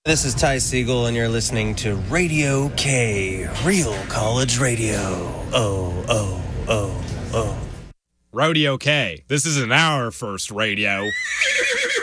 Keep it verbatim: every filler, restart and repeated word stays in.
This is Ty Siegel, and you're listening to Radio K, Real College Radio. Oh, oh, oh, oh. Rodeo K. This isn't our first radio.